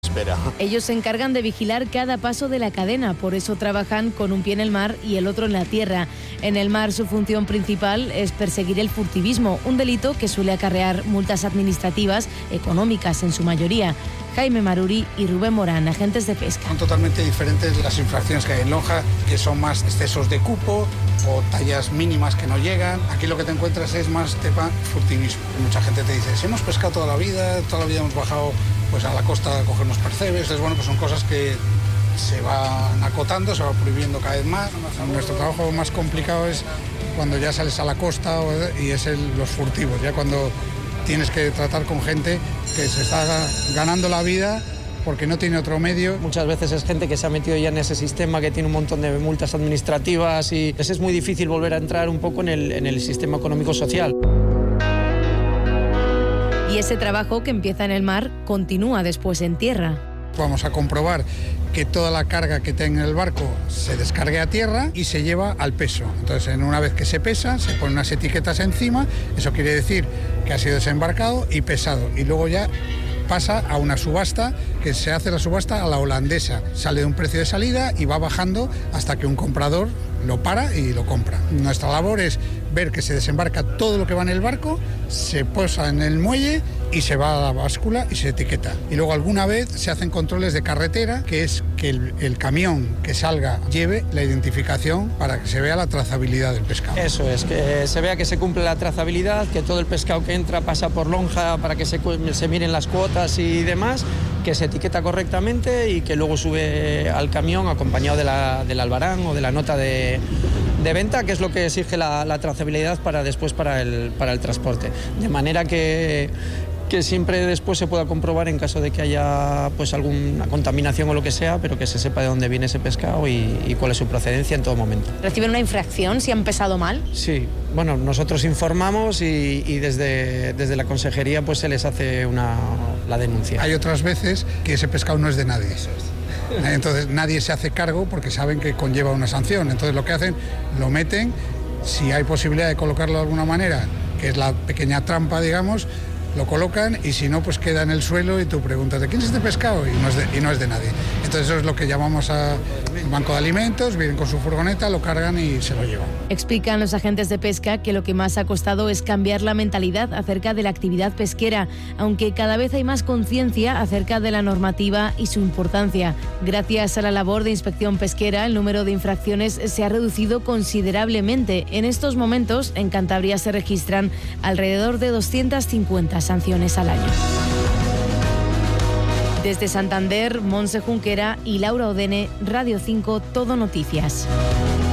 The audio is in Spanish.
espera. Ellos se encargan de vigilar cada paso de la cadena, por eso trabajan con un pie en el mar y el otro en la tierra. En el mar su función principal es perseguir el furtivismo, un delito que suele acarrear multas administrativas, económicas en su mayoría. Jaime Maruri y Rubén Morán, agentes de pesca. Son totalmente diferentes las infracciones que hay en lonja, que son más excesos de cupo o tallas mínimas que no llegan. Aquí lo que te encuentras es más tema furtivismo. Mucha gente te dice, si hemos pescado toda la vida hemos bajado pues a la costa a cogernos percebes. Entonces, bueno, pues son cosas que se van acotando, se va prohibiendo cada vez más. Nuestro trabajo más complicado es cuando ya sales a la costa y es los furtivos, ya cuando tienes que tratar con gente que se está ganando la vida porque no tiene otro medio. Muchas veces es gente que se ha metido ya en ese sistema, que tiene un montón de multas administrativas y es muy difícil volver a entrar un poco en el sistema económico-social. Y ese trabajo que empieza en el mar continúa después en tierra. Vamos a comprobar que toda la carga que tenga el barco se descargue a tierra y se lleva al peso. Entonces, una vez que se pesa, se ponen unas etiquetas encima, eso quiere decir que ha sido desembarcado y pesado. Y luego ya pasa a una subasta, que se hace la subasta a la holandesa. Sale de un precio de salida y va bajando hasta que un comprador lo para y lo compra. Nuestra labor es ver que se desembarca todo lo que va en el barco, se posa en el muelle y se va a la báscula y se etiqueta. Y luego alguna vez se hacen controles de carretera, que es que el camión que salga lleve la identificación para que se vea la trazabilidad del pescado. Eso es, que se vea que se cumple la trazabilidad, que todo el pescado que entra pasa por lonja para que se miren las cuotas y demás, que se etiqueta correctamente y que luego sube al camión acompañado del albarán o de la nota de venta, que es lo que exige la trazabilidad para después para el transporte. De manera que siempre después se pueda comprobar en caso de que haya pues alguna contaminación o lo que sea, pero que se sepa de dónde viene ese pescado y cuál es su procedencia en todo momento. ¿Reciben una infracción si han pesado mal? Sí, bueno, nosotros informamos y desde la consejería pues se les hace la denuncia. Hay otras veces que ese pescado no es de nadie. Entonces nadie se hace cargo porque saben que conlleva una sanción. Entonces lo que hacen, lo meten, si hay posibilidad de colocarlo de alguna manera, que es la pequeña trampa, digamos, lo colocan y si no, pues queda en el suelo y tú preguntas, ¿de quién es este pescado? Y no es de nadie. Entonces eso es lo que llamamos al banco de alimentos, vienen con su furgoneta, lo cargan y se lo llevan. Explican los agentes de pesca que lo que más ha costado es cambiar la mentalidad acerca de la actividad pesquera, aunque cada vez hay más conciencia acerca de la normativa y su importancia. Gracias a la labor de inspección pesquera, el número de infracciones se ha reducido considerablemente. En estos momentos, en Cantabria se registran alrededor de 250 sanciones al año. Desde Santander, Montse Junquera y Laura Odene, Radio 5, Todo Noticias.